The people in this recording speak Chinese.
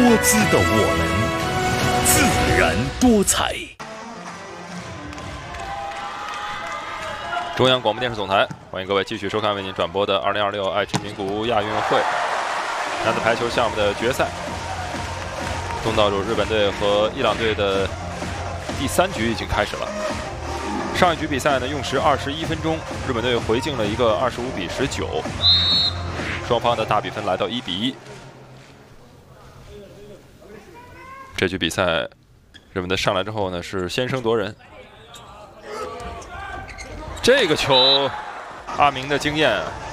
姿的我们，自然多彩。 中央广播电视总台，欢迎各位继续收看为您转播的2026爱知名古屋亚运会男子排球项目的决赛。东道主日本队和伊朗队的第3局已经开始了。上一局比赛呢，用时21分钟，日本队回敬了一个25-19，双方的大比分来到1-1。这局比赛，日本队上来之后呢，是先声夺人。这个球，阿明的经验